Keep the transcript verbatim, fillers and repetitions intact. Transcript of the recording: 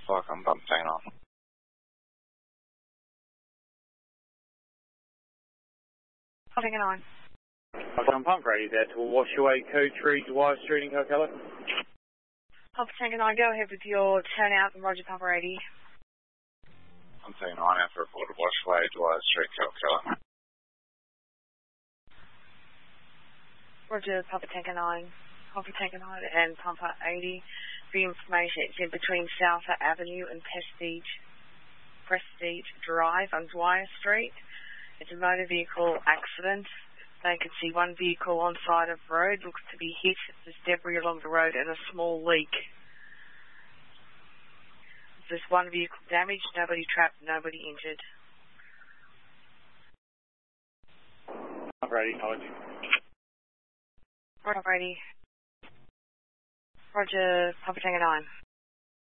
fuck, I'm bumping taking off. Papa Tango nine. I'm pump ready there to Washaway Code three Dwyer Street in Kilkellar. Papa Tango nine, go ahead with your turnout and Roger Papa eighty. I'm taking nine out for report to Washaway, Dwyer Street, Kilkellar. Roger Papa Tango nine. Papa Tango nine and Pumper eighty. For information, it's in between South Avenue and Prestige, Prestige Drive on Dwyer Street. It's a motor vehicle accident. They can see one vehicle on side of the road, looks to be hit. There's debris along the road and a small leak. There's one vehicle damaged, nobody trapped, nobody injured. I'm ready, college. Roger, Brady. Roger, Papa Tango nine.